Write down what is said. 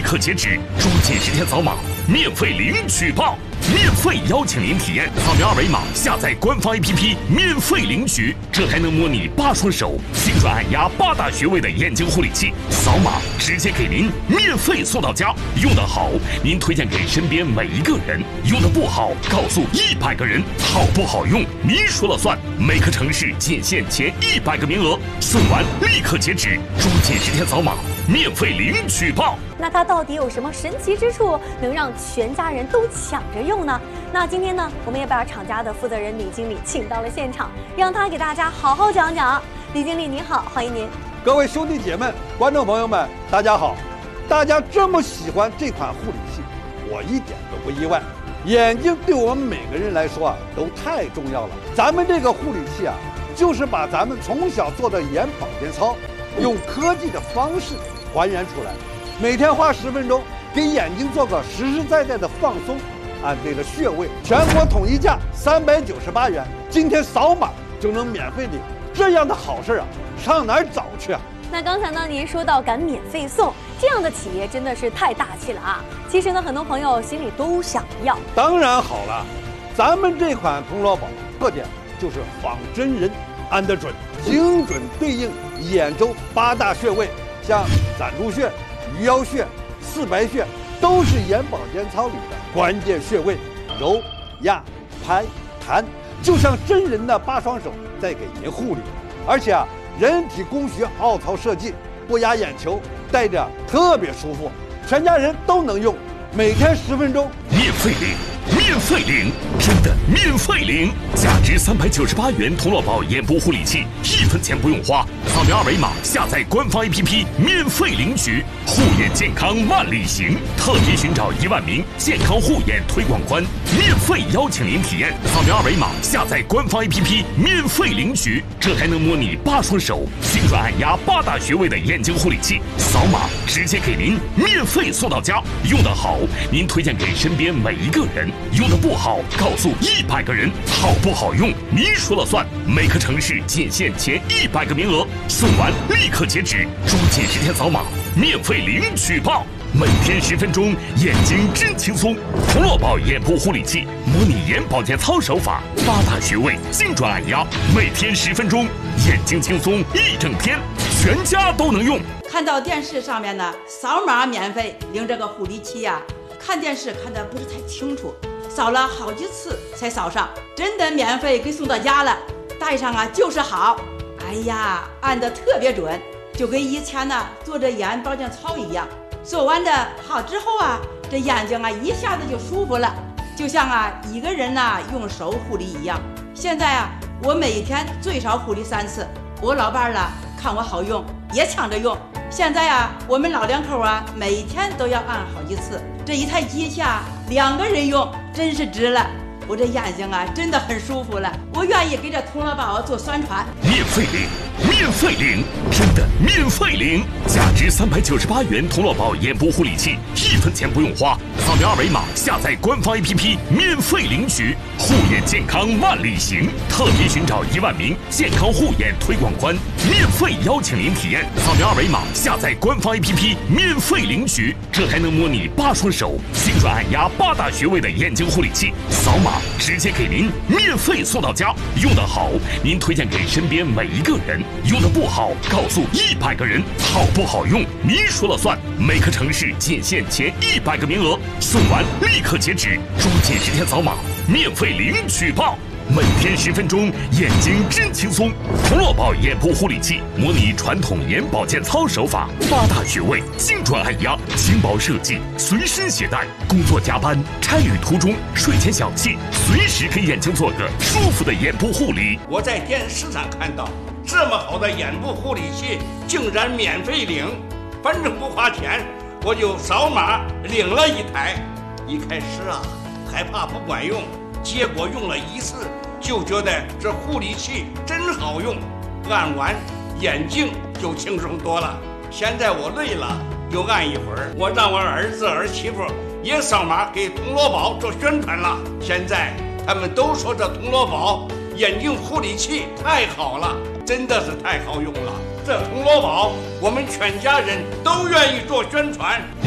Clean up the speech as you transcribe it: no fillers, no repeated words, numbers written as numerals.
刻截止，注近10天扫码，免费领取报。免费邀请您体验，扫描二维码下载官方 APP， 免费领取。这还能模拟8双手、心转按压8大穴位的眼睛护理器，扫码直接给您免费送到家。用得好，您推荐给身边每一个人；用得不好，告诉100个人。好不好用，您说了算。每个城市仅限前100个名额，送完立刻截止，注近10天扫码，免费领取报。 那它到底有什么神奇之处，能让全家人都抢着用呢？那今天呢，我们也把厂家的负责人李经理请到了现场，让他给大家好好讲讲。李经理您好，欢迎您。 各位兄弟姐妹、观众朋友们，大家好！大家这么喜欢这款护理器，我一点都不意外。眼睛对我们每个人来说都太重要了。咱们这个护理器就是把咱们从小做的眼保健操，用科技的方式还原出来。每天花10分钟，给眼睛做个实实在在的放松，按对了穴位，全国统一价398元，今天扫码就能免费领，这样的好事上哪儿找去啊？ 那刚才呢，您说到敢免费送，这样的企业真的是太大气了啊！其实呢，很多朋友心里都想要。 当然好了，咱们这款铜锣宝特点就是仿真人，按得准，精准对应眼周8大穴位，像攒竹穴、鱼腰穴、四白穴，都是眼保健操里的关键穴位，揉、压、拍、弹，就像真人的8双手在给您护理。而且人体工学凹槽设计，不压眼球，戴着特别舒服，全家人都能用。每天10分钟， 免费领，免费领，真的免费领！价值398元铜锣宝眼部护理器，1分钱不用花，扫描二维码下载官方 APP， 免费领取。护眼健康万里行，特别寻找1万名健康护眼推广官，免费邀请您体验。扫描二维码下载官方 APP， 免费领取。这还能模拟8双手、心转按压8大穴位的眼睛护理器，扫码直接给您免费送到家。用得好，您推荐给身边每一个人；用得不好，告诉100个人。好不好用，您说了算。每个城市仅限前100个名额，送完立刻截止，注近10天扫码，免费领取报。每天10分钟，眼睛真轻松。铜锣宝眼部护理器，模拟眼保健操手法，8大穴位，精准按压，每天10分钟，眼睛轻松1整天，全家都能用。 看到电视上面呢，扫码免费领这个护理器看电视看得不是太清楚，扫了好几次才扫上，真的免费给送到家了，戴上就是好。哎呀，按得特别准，就跟以前做着眼保健操一样。做完的好之后这眼睛一下子就舒服了，就像一个人用手护理一样。现在我每一天最少护理3次，我老伴看我好用，也抢着用。现在我们老两口每一天都要按好几次，这一台机器2个人用，真是值了。我这眼睛真的很舒服了，我愿意给这铜锣宝做宣传。 免费领，免费领，真的免费领！价值398元铜锣宝眼部护理器，1分钱不用花，扫描二维码下载官方 APP， 免费领取。护眼健康万里行，特别寻找1万名健康护眼推广官，免费邀请您体验。扫描二维码下载官方 APP， 免费领取。这还能模拟8双手、心转按压8大穴位的眼睛护理器，扫码直接给您免费送到家。用得好，您推荐给身边每一个人；用得不好，告诉100个人。好不好用，您说了算。每个城市仅限前100个名额，送完立刻截止，注近10天扫码，免费领取报。每天10分钟，眼睛真轻松。铜锣宝眼部护理器模拟传统眼保健操手法，8大穴位，精准按压，轻薄设计，随身携带。工作加班、差旅途中、睡前小憩，随时给眼睛做个舒服的眼部护理。 我在电视上看到这么好的眼部护理器，竟然免费领，反正不花钱，我就扫码领了1台。一开始害怕不管用，结果用了1次就觉得这护理器真好用，按完眼睛就轻松多了。现在我累了又按一会儿，我让我儿子儿媳妇也扫码给铜锣宝做宣传了。现在他们都说这铜锣宝眼睛护理器太好了，真的是太好用了。这铜锣宝我们全家人都愿意做宣传。